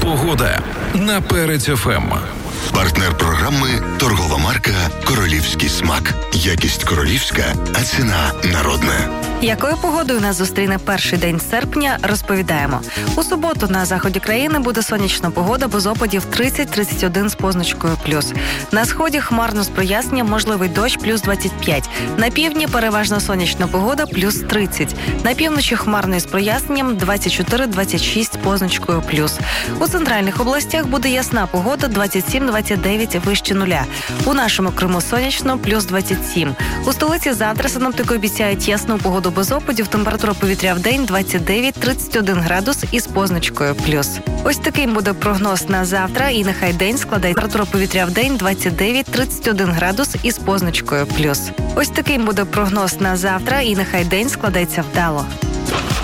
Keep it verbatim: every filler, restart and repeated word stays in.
Погода на Перець еф ем. Партнер програми – торгова марка «Королівський смак». Якість королівська, а ціна народна. Якою погодою нас зустріне перший день серпня, розповідаємо. У суботу на заході країни буде сонячна погода без опадів тридцять - тридцять один з позначкою плюс. На сході хмарно з проясненням, можливий дощ плюс двадцять п'ять. На півдні переважно сонячна погода плюс тридцять. На півночі хмарно із проясненням двадцять чотири - двадцять шість з позначкою плюс. У центральних областях буде ясна погода двадцять сім - двадцять дев'ять вище нуля. У нашому Криму сонячно плюс двадцять сім. У столиці завтра синоптики обіцяють ясну погоду без опадів, температура повітря в день двадцять дев'ять - тридцять один градус із позначкою плюс. Ось таким буде прогноз на завтра, і нехай день складає температура повітря в день двадцять дев'ять - тридцять один градус із позначкою плюс. Ось таким буде прогноз на завтра, і нехай день складається вдало.